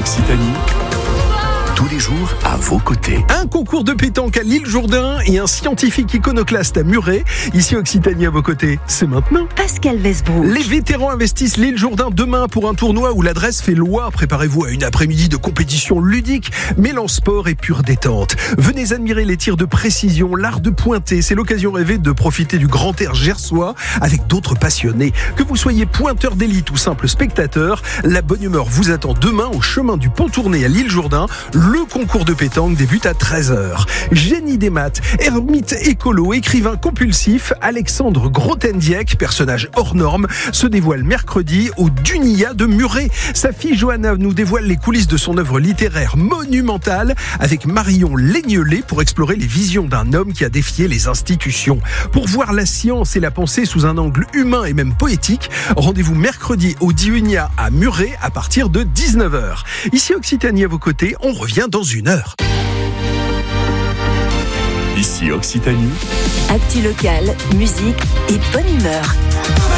Occitanie, tous les jours à vos côtés. Un concours de pétanque à l'île Jourdain et un scientifique iconoclaste à Muret. Ici Occitanie à vos côtés, c'est maintenant. Pascal Westbrook. Les vétérans investissent l'île Jourdain demain pour un tournoi où l'adresse fait loi. Préparez-vous à une après-midi de compétition ludique, mêlant sport et pure détente. Venez admirer les tirs de précision, l'art de pointer. C'est l'occasion rêvée de profiter du grand air gersois avec d'autres passionnés. Que vous soyez pointeur d'élite ou simple spectateur, la bonne humeur vous attend demain au chemin du Pont Tourné à l'île Jourdain. Le concours de pétanque débute à 13h. Génie des maths, ermite écolo, écrivain compulsif, Alexandre Grothendieck, personnage hors norme, se dévoile mercredi au Dunia de Muret. Sa fille Johanna nous dévoile les coulisses de son œuvre littéraire monumentale avec Marion Legnelet pour explorer les visions d'un homme qui a défié les institutions. Pour voir la science et la pensée sous un angle humain et même poétique, rendez-vous mercredi au Dunia à Muret à partir de 19h. Ici Occitanie à vos côtés, on revient dans 1 heure. Ici Occitanie, Actu locale, musique et bonne humeur.